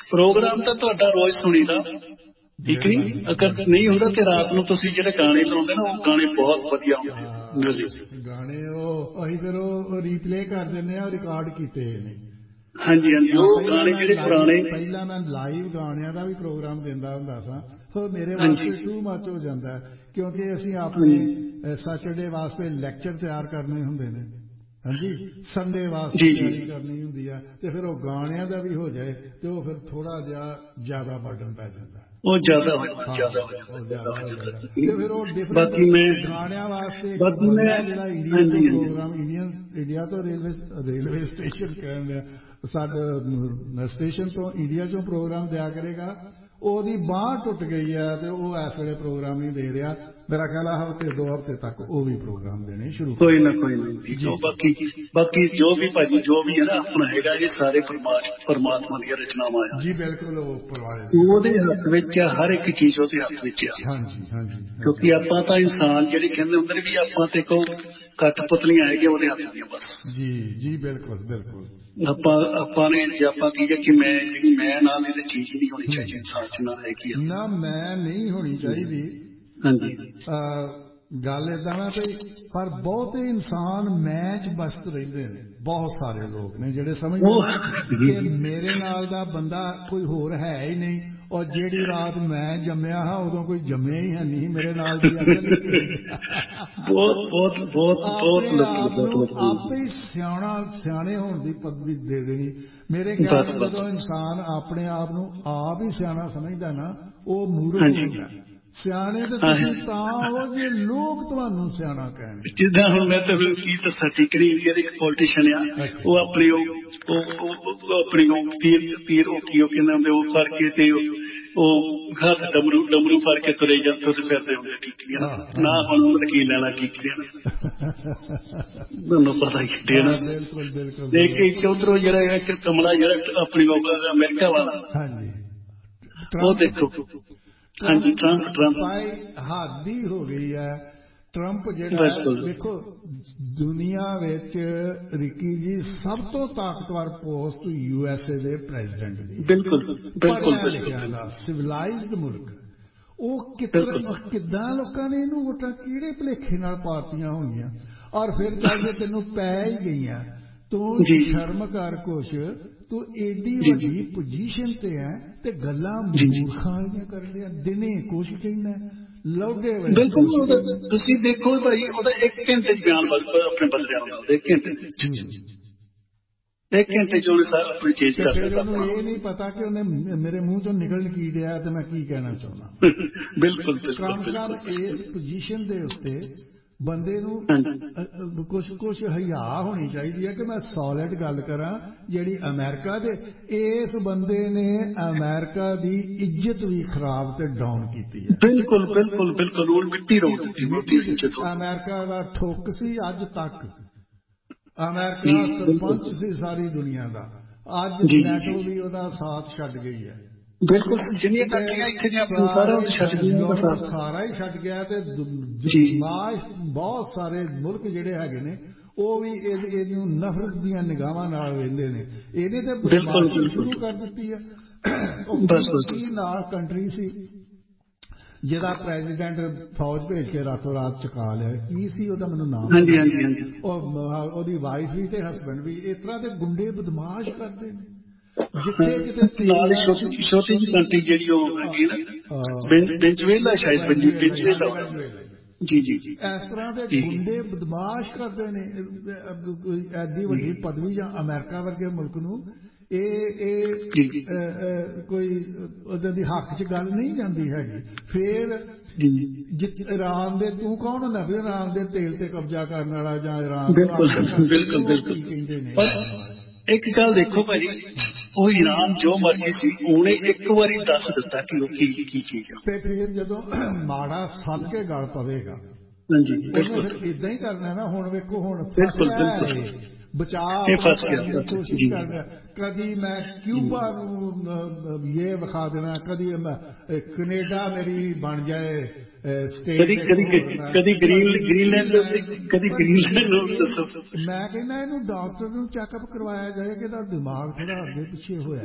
Programme ਤਾਂ ਤੁਹਾਡਾ ਰੋਜ਼ ਸੁਣੀਦਾ, ਠੀਕ ਨੀ? ਅਗਰ ਨਹੀਂ ਹੁੰਦਾ ਤੇ ਰਾਤ ਨੂੰ ਤੁਸੀਂ ਜਿਹੜੇ ਗਾਣੇ ਲਾਉਂਦੇ ਨਾ, ਉਹ ਗਾਣੇ ਬਹੁਤ ਵਧੀਆ ਹੁੰਦੇ ਮਿਊਜ਼ਿਕ ਗਾਣੇ। ਉਹ ਅਸੀਂ ਫਿਰ ਉਹ ਰੀਪਲੇ ਕਰ ਦਿੰਦੇ ਆ, ਰਿਕਾਰਡ ਕੀਤੇ ਨੇ। ਹਾਂਜੀ ਹਾਂਜੀ, ਉਹ ਗਾਣੇ ਜਿਹੜੇ ਪੁਰਾਣੇ। ਪਹਿਲਾਂ ਮੈਂ ਲਾਈਵ ਗਾਣਿਆਂ ਦਾ ਵੀ ਪ੍ਰੋਗਰਾਮ ਦਿੰਦਾ ਹੁੰਦਾ ਸਾਂ, ਉਹ ਮੇਰੇ ਵਾਸਤੇ ਟੂ ਮੱਚ ਹੋ ਜਾਂਦਾ, ਕਿਉਂਕਿ ਅਸੀਂ ਆਪਣੇ ਸੈਟਰਡੇ ਵਾਸਤੇ ਲੈਕਚਰ ਤਿਆਰ ਕਰਨੇ ਹੁੰਦੇ ਨੇ, ਹਾਂਜੀ, ਸੰਡੇ ਵਾਸਤੇ ਤਿਆਰੀ ਕਰਨੀ ਹੁੰਦੀ ਆ, ਤੇ ਫਿਰ ਉਹ ਗਾਣਿਆਂ ਦਾ ਵੀ ਹੋ ਜਾਏ ਤੇ ਉਹ ਫਿਰ ਥੋੜਾ ਜਿਹਾ ਜ਼ਿਆਦਾ ਬਰਡਨ ਪੈ ਜਾਂਦਾ, ਉਹ ਜ਼ਿਆਦਾ ਹੋ ਜਾਂਦਾ। ਤੇ ਫਿਰ ਉਹ ਡਿਫਰੈਂਟ ਬਾਕੀ ਮੈਂ ਗਾਣਿਆਂ ਵਾਸਤੇ ਇੱਕ ਬੰਦਾ ਜਿਹੜਾ ਇੰਡੀਆ ਤੋਂ ਪ੍ਰੋਗਰਾਮ, ਇੰਡੀਆ ਤੋਂ ਰੇਲਵੇ ਸਟੇਸ਼ਨ ਕਹਿਣ ਲਿਆ, ਸਾਡੇ ਸਟੇਸ਼ਨ ਤੋਂ ਇੰਡੀਆ ਚੋਂ ਪ੍ਰੋਗਰਾਮ ਦਿਆ ਕਰੇਗਾ, ਉਹਦੀ ਬਾਂਹ ਟੁੱਟ ਗਈ ਹੈ ਤੇ ਉਹ ਇਸ ਵੇਲੇ ਪ੍ਰੋਗਰਾਮ ਨਹੀਂ ਦੇ ਰਿਹਾ। ਮੇਰਾ ਖਿਆਲ ਹੈ ਹਫ਼ਤੇ 2 ਹਫ਼ਤੇ ਤੱਕ ਉਹ ਵੀ ਪ੍ਰੋਗਰਾਮ ਦੇਣੇ ਸ਼ੁਰੂ। ਕੋਈ ਨਾ ਬਾਕੀ ਜੋ ਵੀ ਭਾਜੀ, ਜੋ ਵੀ ਹੈ ਨਾ ਆਪਣਾ ਹੈਗਾ, ਇਹ ਸਾਰੇ ਪਰਮਾਤਮਾ ਦੀਆਂ ਰਚਨਾਵਾਂ ਆ ਜੀ। ਬਿਲਕੁਲ, ਉਹਦੇ ਹੱਥ ਵਿੱਚ ਆ, ਹਰ ਇੱਕ ਚੀਜ਼ ਉਹਦੇ ਹੱਥ ਵਿੱਚ ਆ। ਹਾਂਜੀ ਹਾਂਜੀ, ਕਿਉਂਕਿ ਆਪਾਂ ਤਾਂ ਇਨਸਾਨ ਜਿਹੜੇ ਕਹਿੰਦੇ ਹੁੰਦੇ ਨੇ ਵੀ ਆਪਾਂ ਤੇ ਕੋ ਕਠਪੁਤਲੀਆਂ ਹੈਗੀਆਂ ਉਹਦੇ ਹੱਥ ਦੀਆਂ ਬਸ। ਜੀ ਜੀ, ਬਿਲਕੁਲ ਬਿਲਕੁਲ। ਆਪਾਂ ਨੇ ਜੇ ਆਪਾਂ ਕਹੀਏ ਕਿ ਮੈਂ ਜਿਹੜੀ ਮੈਂ ਨਾਲ ਇਹਦੇ ਚੀਜ਼ ਨਹੀਂ ਹੋਣੀ ਚਾਹੀਦੀ ਇਨਸਾਨ ਚ, ਨਾ ਹੈਗੀ ਨਾ, ਮੈਂ ਨਹੀਂ ਹੋਣੀ ਚਾਹੀਦੀ। ਹਾਂਜੀ, ਗੱਲ ਏਦਾਂ ਨਾ ਵੀ, ਪਰ ਬਹੁਤੇ ਇਨਸਾਨ ਮੈਂ ਚ ਬਸਤ ਰਹਿੰਦੇ ਨੇ। ਬਹੁਤ ਸਾਰੇ ਲੋਕ ਨੇ ਜਿਹੜੇ ਸਮਝਦੇ ਕਿ ਮੇਰੇ ਨਾਲ ਦਾ ਬੰਦਾ ਕੋਈ ਹੋਰ ਹੈ ਹੀ ਨਹੀਂ, ਔਰ ਜਿਹੜੀ ਰਾਤ ਮੈਂ ਜੰਮਿਆ ਹਾਂ ਉਦੋਂ ਕੋਈ ਜੰਮਿਆ ਹੀ ਹੈ ਨਹੀਂ, ਮੇਰੇ ਨਾਲ ਦੀ ਅਕਲ ਹੀ ਕਿਸੇ ਆਪਣੇ ਆਪ ਨੂੰ ਆਪੇ ਹੀ ਸਿਆਣੇ ਹੋਣ ਦੀ ਪਦਵੀ ਦੇ ਦੇਣੀ। ਮੇਰੇ ਖਿਆਲ ਚ ਜਦੋਂ ਇਨਸਾਨ ਆਪਣੇ ਆਪ ਨੂੰ ਆਪ ਹੀ ਸਿਆਣਾ ਸਮਝਦਾ ਨਾ, ਉਹ ਮੂਰਖ ਹੁੰਦਾ। ਸਿਆਣੇ ਤੇ ਤੁਸੀਂ ਤਾਂ ਹੋ ਜੇ ਲੋਕ ਤੁਹਾਨੂੰ ਸਿਆਣਾ ਕਹਿਣ। ਜਿੱਦਾਂ ਹੁਣ ਮੈਂ ਤੁਹਾਨੂੰ ਕੀ ਦੱਸਾਂ, ਠੀਕ ਨਹੀਂ? ਇੰਡੀਆ ਦੇ ਇੱਕ ਪੋਲੀਟੀਸ਼ੀਅਨ ਆ, ਉਹ ਆਪਣੀ ਤੀਰ ਉਹ ਕੀ ਕਹਿੰਦੇ ਹੁੰਦੇ, ਉਹ ਫੜ ਕੇ ਤੇ ਉਹ ਹੱਥ ਡਮਰੂ ਫੜ ਕੇ ਤੁਰੇ ਫਿਰਦੇ ਹੁੰਦੇ, ਠੀਕ ਨਹੀਂ ਨਾ? ਹੁਣ ਉਹਨਾਂ ਦਾ ਕੀ ਲੈਣਾ, ਠੀਕ ਨਹੀਂ? ਤੁਹਾਨੂੰ ਪਤਾ ਹੀ ਨਾ। ਬਿਲਕੁਲ ਬਿਲਕੁਲ। ਦੇਖ ਕੇ ਉਧਰੋਂ ਜਿਹੜਾ ਇੱਕ ਕਮਲਾ ਜਿਹੜਾ ਆਪਣੀ ਅਮਰੀਕਾ ਵਾਲਾ, ਹਾਂਜੀ, ਉਹ ਦੇਖੋ। ਹਾਂਜੀ, ਟਰੰਪ ਹੱਦ ਹੀ ਹੋ ਗਈ ਹੈ। ਟਰੰਪ ਜਿਹੜਾ ਦੇਖੋ, ਦੁਨੀਆ ਵਿੱਚ ਰਿੱਕੀ ਜੀ ਸਭ ਤੋਂ ਤਾਕਤਵਰ ਪੋਸਟ USA ਦੇ ਪ੍ਰੈਜ਼ੀਡੈਂਟ ਦੀ, ਪੜ੍ਹਿਆ ਲਿਖਿਆ ਦਾ ਸਿਵਲਾਈਜ਼ਡ ਮੁਲਕ, ਉਹ ਕਿੱਦਾਂ ਲੋਕਾਂ ਨੇ ਇਹਨੂੰ ਵੋਟਾਂ ਕਿਹੜੇ ਭੁਲੇਖੇ ਨਾਲ ਪਾਤੀਆਂ ਹੋਣਗੀਆਂ, ਔਰ ਫਿਰ ਚੱਲ ਜੇ ਤੈਨੂੰ ਪੈ ਹੀ ਗਈਆਂ, ਤੂੰ ਸ਼ਰਮ ਕਰ ਕੁਛ, ਤੂੰ ਏਡੀ ਵੱਡੀ ਪੋਜੀਸ਼ਨ ਤੇ ਹੈ ਤੇ ਗੱਲਾਂ ਮੂਰਖਾਂ ਵਾਲੀਆਂ ਕਰ ਲਿਆ, ਦਿਨੇ ਕੁਛ ਕਹਿਣਾ, ਲੌਡੇ ਵੇਲੇ। ਤੁਸੀਂ ਦੇਖੋ ਭਾਈ, ਉਹਦਾ 1 ਘੰਟੇ ਚ ਬਿਆਨ ਆਪਣੇ ਬਦਲਿਆ ਹੁੰਦਾ, 1 ਘੰਟੇ ਚ ਉਹਨੇ ਸਾਰਾ ਆਪਣੀ ਚੇਂਜ ਕਰ ਦਿੱਤਾ। ਉਹਨੂੰ ਇਹ ਨਹੀਂ ਪਤਾ ਕਿ ਉਹਨੇ ਮੇਰੇ ਮੂੰਹ ਚੋਂ ਨਿਕਲਣ ਕੀ ਡਿਆ ਤੇ ਮੈਂ ਕੀ ਕਹਿਣਾ ਚਾਹੁੰਦਾ। ਬਿਲਕੁਲ ਕਮ ਸੇ ਕਮ ਇਸ ਪੋਜੀਸ਼ਨ ਦੇ ਉੱਤੇ ਬੰਦੇ ਨੂੰ ਕੁਛ ਹਿਆ ਹੋਣੀ ਚਾਹੀਦੀ ਹੈ ਕਿ ਮੈਂ ਸੋਲਿਡ ਗੱਲ ਕਰਾਂ। ਜਿਹੜੀ ਅਮਰੀਕਾ ਦੇ, ਇਸ ਬੰਦੇ ਨੇ ਅਮਰੀਕਾ ਦੀ ਇੱਜ਼ਤ ਵੀ ਖਰਾਬ ਤੇ ਡਾਊਨ ਕੀਤੀ ਹੈ। ਬਿਲਕੁਲ ਬਿਲਕੁਲ ਬਿਲਕੁਲ, ਉਹ ਮਿੱਟੀ ਰੋੜ ਦਿੱਤੀ। ਅਮਰੀਕਾ ਦਾ ਠੁੱਕ ਸੀ ਅੱਜ ਤੱਕ, ਅਮਰੀਕਾ ਸਰਪੰਚ ਸੀ ਸਾਰੀ ਦੁਨੀਆ ਦਾ, ਅੱਜ ਨੈਟੋ ਵੀ ਉਹਦਾ ਸਾਥ ਛੱਡ ਗਈ ਹੈ। ਬਿਲਕੁਲ, ਜਿੰਨੀਆਂ ਕੰਟਰੀਆਂ ਇੱਥੇ ਦੀਆਂ ਸਾਰਾ ਹੀ ਛੱਡ ਗਿਆ, ਤੇ ਬਹੁਤ ਸਾਰੇ ਮੁਲਕ ਜਿਹੜੇ ਹੈਗੇ ਨੇ ਉਹ ਵੀ ਇਹਨੂੰ ਨਫ਼ਰਤ ਦੀਆਂ ਨਿਗਾਹਾਂ ਨਾਲ ਵੇਖਦੇ ਨੇ। ਇਹਨੇ ਤੇ ਬਦਮਾਸ਼ੀ ਸ਼ੁਰੂ ਕਰ ਦਿੱਤੀ ਹੈ। ਕੀ ਨਾਲ ਕੰਟਰੀ ਸੀ ਜਿਹਦਾ ਪ੍ਰੈਜ਼ੀਡੈਂਟ ਫੌਜ ਭੇਜ ਕੇ ਰਾਤੋਂ ਰਾਤ ਚੁਕਾ ਲਿਆ, ਕੀ ਸੀ ਉਹਦਾ, ਮੈਨੂੰ ਨਾਮ। ਉਹਦੀ ਵਾਈਫ ਵੀ ਤੇ ਹਸਬੈਂਡ ਵੀ ਇਸ ਤਰ੍ਹਾਂ ਦੇ ਗੁੰਡੇ ਬਦਮਾਸ਼ ਕਰਦੇ ਨੇ। ਜਿੱਥੇ ਕਿਤੇ ਨਾਲ ਛੋਟੀ ਜਿਹੀ ਕੰਟਰੀ ਜਿਹੜੀ ਉਹ ਹੈਗੀ ਨਾ, ਵੈਨਜ਼ੂਏਲਾ, ਸ਼ਾਇਦ ਵੈਨਜ਼ੂਏਲਾ ਜੀ। ਇਸ ਤਰ੍ਹਾਂ ਦੇ ਗੁੰਡੇ ਬਦਮਾਸ਼ ਕਰਦੇ ਨੇ। ਐਡੀ ਵੱਡੀ ਪਦਵੀ ਜਾਂ ਅਮਰੀਕਾ ਵਰਗੇ ਮੁਲਕ ਨੂੰ ਇਹ ਕੋਈ ਉਹਦੇ ਦੀ ਹੱਕ 'ਚ ਗੱਲ ਨਹੀਂ ਜਾਂਦੀ ਹੈਗੀ। ਫਿਰ ਇਰਾਨ ਦੇ, ਤੂੰ ਕੌਣ ਹੁੰਦਾ ਵੀ ਇਰਾਨ ਦੇ ਤੇਲ ਤੇ ਕਬਜ਼ਾ ਕਰਨ ਵਾਲਾ, ਜਾਂ ਇਰਾਨ ਕੀ ਕਹਿੰਦੇ ਨੇ। ਇੱਕ ਗੱਲ ਦੇਖੋ ਭਾਜੀ, ਉਹ ਇਰਾਨ ਜੋ ਮਰਜ਼ੀ ਸੀ, ਉਹਨੇ ਇੱਕ ਵਾਰੀ ਦੱਸ ਦਿੱਤਾ ਕਿ ਉਹ ਕੀ ਚੀਜ਼ ਆ, ਤੇ ਫਿਰ ਜਦੋਂ ਮਾੜਾ ਸੱਦ ਕੇ ਗੱਲ ਪਵੇਗਾ, ਉਹਨੇ ਫਿਰ ਏਦਾਂ ਹੀ ਕਰਨਾ ਨਾ। ਹੁਣ ਵੇਖੋ, ਹੁਣ ਬਚਾਅ ਕਰਨ ਦੀ ਕੋਸ਼ਿਸ਼ ਕਰ ਰਿਹਾ। ਕਦੀ ਮੈਂ ਕਿਊਬਾ ਨੂੰ ਇਹ ਵਿਖਾ ਦੇਣਾ, ਕਦੀ ਕੈਨੇਡਾ ਮੇਰੀ ਬਣ ਜਾਏ ਸਟੇਟ, ਕਦੀ ਗ੍ਰੀਨਲੈਂਡ। ਮੈਂ ਕਹਿੰਦਾ ਇਹਨੂੰ ਡਾਕਟਰ ਨੂੰ ਚੈੱਕਅਪ ਕਰਵਾਇਆ ਜਾਏ ਕਿ ਇਹਦਾ ਦਿਮਾਗ ਥੋੜਾ ਅੱਗੇ ਪਿੱਛੇ ਹੋਇਆ।